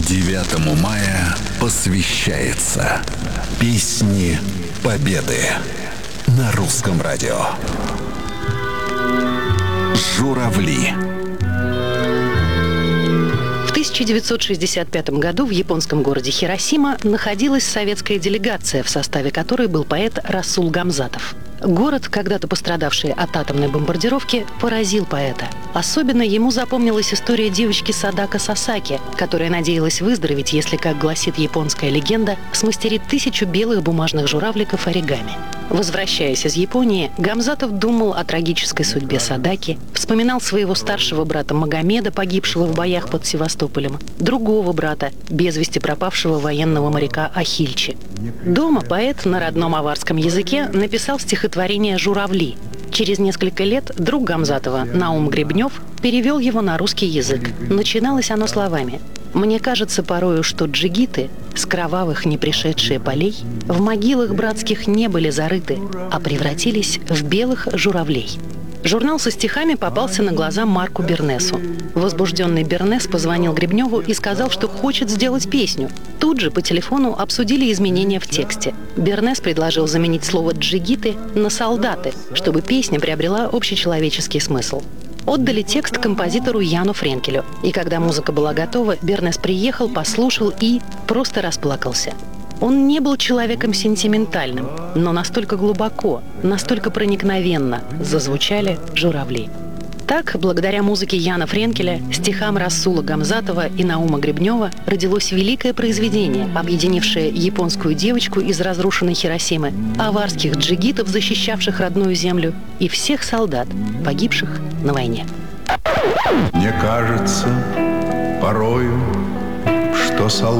9 мая посвящается Песни Победы на Русском радио. Журавли. В 1965 году в японском городе Хиросима находилась советская делегация, в составе которой был поэт Расул Гамзатов. Город, когда-то пострадавший от атомной бомбардировки, поразил поэта. Особенно ему запомнилась история девочки Садако Сасаки, которая надеялась выздороветь, если, как гласит японская легенда, смастерит 1000 белых бумажных журавликов оригами. Возвращаясь из Японии, Гамзатов думал о трагической судьбе Садаки, вспоминал своего старшего брата Магомеда, погибшего в боях под Севастополем, другого брата, без вести пропавшего военного моряка Ахильчи. Дома поэт на родном аварском языке написал стихотворение «Журавли». Через несколько лет друг Гамзатова, Наум Гребнев, перевел его на русский язык. Начиналось оно словами: «Мне кажется порою, что джигиты, с кровавых не пришедшие полей, в могилах братских не были зарыты, а превратились в белых журавлей». Журнал со стихами попался на глаза Марку Бернесу. Возбужденный Бернес позвонил Гребневу и сказал, что хочет сделать песню. Тут же по телефону обсудили изменения в тексте. Бернес предложил заменить слово «джигиты» на «солдаты», чтобы песня приобрела общечеловеческий смысл. Отдали текст композитору Яну Френкелю. И когда музыка была готова, Бернес приехал, послушал и просто расплакался. Он не был человеком сентиментальным, но настолько глубоко, настолько проникновенно зазвучали журавли. Так, благодаря музыке Яна Френкеля, стихам Расула Гамзатова и Наума Гребнева родилось великое произведение, объединившее японскую девочку из разрушенной Хиросимы, аварских джигитов, защищавших родную землю, и всех солдат, погибших на войне. Мне кажется порою, что солдат